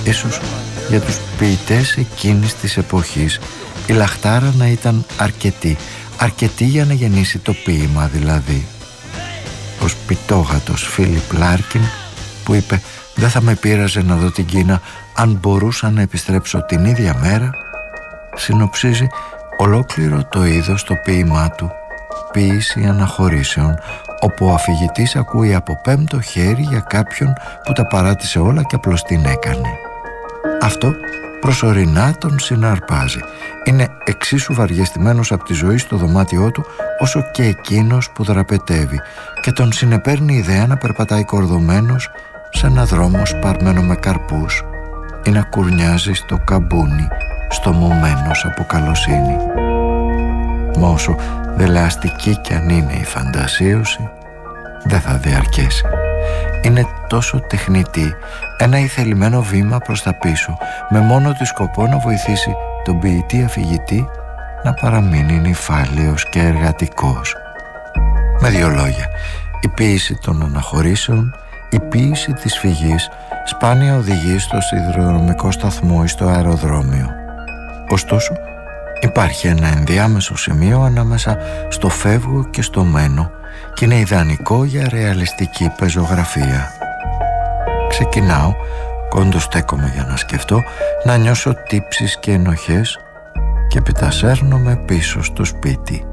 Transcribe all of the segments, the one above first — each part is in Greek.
Ίσως για τους ποιητές εκείνης της εποχής η λαχτάρα να ήταν αρκετή για να γεννήσει το ποίημα δηλαδή. Ο σπιτόγατος Φίλιπ Λάρκιν που είπε «Δεν θα με πείραζε να δω την Κίνα αν μπορούσα να επιστρέψω την ίδια μέρα», συνοψίζει ολόκληρο το είδος στο ποίημά του «Ποίηση αναχωρήσεων», όπου ο αφηγητής ακούει από πέμπτο χέρι για κάποιον που τα παράτησε όλα και απλώς την έκανε. Αυτό προσωρινά τον συναρπάζει. Είναι εξίσου βαριεστημένος από τη ζωή στο δωμάτιό του όσο και εκείνος που δραπετεύει και τον συνεπέρνει η ιδέα να περπατάει κορδωμένος σε ένα δρόμο σπαρμένο με καρπούς ή να κουρνιάζει στο καμπούνι στομωμένος από καλοσύνη. Μα όσο δελεαστική κι αν είναι η φαντασίωση, δεν θα διαρκέσει. Είναι τόσο τεχνητή, ένα ηθελημένο βήμα προς τα πίσω, με μόνο τη σκοπό να βοηθήσει τον ποιητή αφηγητή να παραμείνει νηφάλιος και εργατικός. Με δύο λόγια, η ποίηση των αναχωρήσεων, η ποίηση της φυγής σπάνια οδηγεί στο σιδηροδρομικό σταθμό ή στο αεροδρόμιο. Ωστόσο, υπάρχει ένα ενδιάμεσο σημείο ανάμεσα στο φεύγω και στο μένω και είναι ιδανικό για ρεαλιστική πεζογραφία. Ξεκινάω, κοντοστέκομαι για να σκεφτώ, να νιώσω τύψεις και ενοχές και επιτασέρνομαι πίσω στο σπίτι.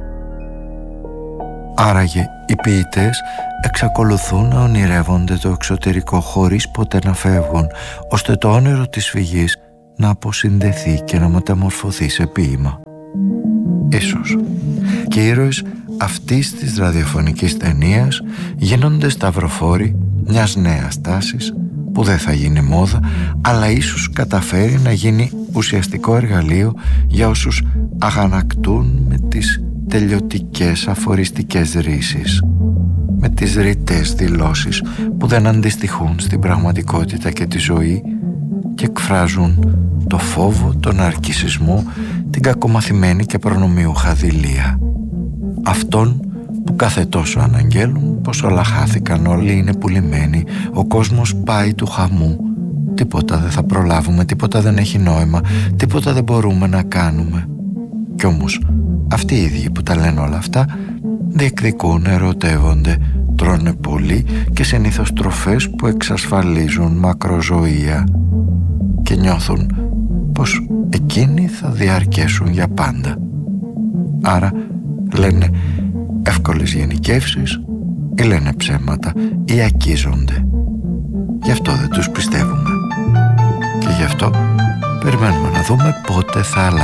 Άραγε οι ποιητές εξακολουθούν να ονειρεύονται το εξωτερικό χωρίς ποτέ να φεύγουν, ώστε το όνειρο της φυγής να αποσυνδεθεί και να μεταμορφωθεί σε ποίημα. Ίσως και οι ήρωες αυτής της ραδιοφωνικής ταινίας γίνονται σταυροφόροι μιας νέας τάσης που δεν θα γίνει μόδα, αλλά ίσως καταφέρει να γίνει ουσιαστικό εργαλείο για όσους αγανακτούν με τις τελειωτικές αφοριστικές ρίσεις, με τις ρητές δηλώσεις που δεν αντιστοιχούν στην πραγματικότητα και τη ζωή και εκφράζουν το φόβο, τον αρκισισμό, την κακομαθημένη και προνομιούχα δειλία. Αυτόν που κάθε τόσο αναγγέλουν πως όλα χάθηκαν, όλοι είναι πουλημένοι, ο κόσμος πάει του χαμού, τίποτα δεν θα προλάβουμε, τίποτα δεν έχει νόημα, τίποτα δεν μπορούμε να κάνουμε. Κι όμως αυτοί οι ίδιοι που τα λένε όλα αυτά διεκδικούν, ερωτεύονται, τρώνε πολύ και συνήθως τροφές που εξασφαλίζουν μακροζωία και νιώθουν πως εκείνοι θα διαρκέσουν για πάντα. Άρα λένε εύκολες γενικεύσεις ή λένε ψέματα ή ακίζονται. Γι' αυτό δεν τους πιστεύουμε και γι' αυτό περιμένουμε να δούμε πότε θα αλλάξει.